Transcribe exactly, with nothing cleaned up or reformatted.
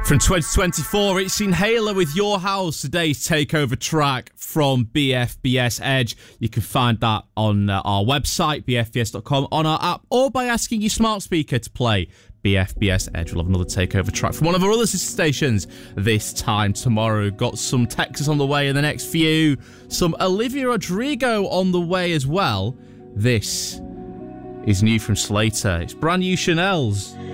From twenty twenty-four, it's Inhaler with Your House, today's takeover track from B F B S Edge. You can find that on uh, our website, b f b s dot com, on our app, or by asking your smart speaker to play B F B S Edge. We'll have another takeover track from one of our other sister stations this time tomorrow. Got some Texas on the way in the next few, some Olivia Rodrigo on the way as well. This is new from Slater. It's brand new Chanel's.